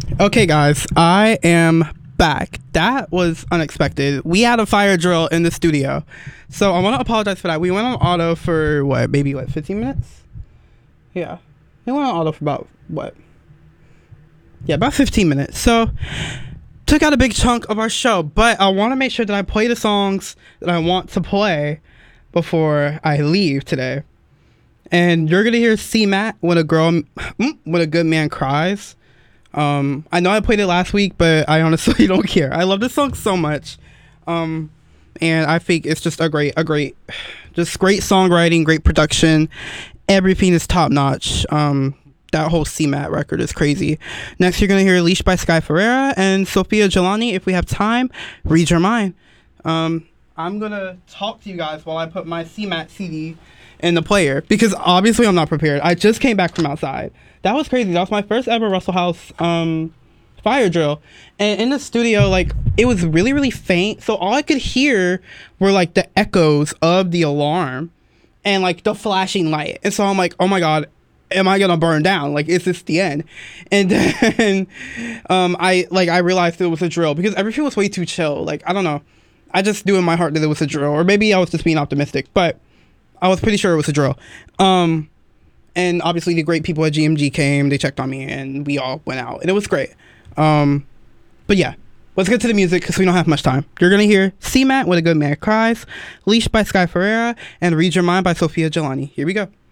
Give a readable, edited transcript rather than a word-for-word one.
Okay, guys, I am back. That was unexpected. We had a fire drill in the studio. So I want to apologize for that. We went on auto for maybe 15 minutes? Yeah. We went on auto for about 15 minutes. So took out a big chunk of our show, but I want to make sure that I play the songs that I want to play before I leave today. And you're going to hear C-Matt, When a Good Man Cries. I know I played it last week, but I honestly don't care. I love this song so much. And I think it's just great songwriting, great production. Everything is top notch. That whole C-Matt record is crazy. Next, you're going to hear Leash by Sky Ferreira and Sophia Jelani. If we have time, Read Your Mind. I'm going to talk to you guys while I put my C-Matt CD in the player, because obviously I'm not prepared. I just came back from outside. That was crazy. That was my first ever Russell House fire drill. And in the studio, it was really, really faint. So all I could hear were the echoes of the alarm and the flashing light. And so I'm like, oh my God, am I gonna burn down? Is this the end? And then I realized it was a drill because everything was way too chill. I don't know. I just knew in my heart that it was a drill, or maybe I was just being optimistic, but I was pretty sure it was a drill. And obviously the great people at GMG came, they checked on me, and we all went out, and it was great. But yeah, let's get to the music because we don't have much time. You're going to hear C-Matt, When a Good Man Cries, Leash by Sky Ferreira, and Read Your Mind by Sophia Jelani. Here we go.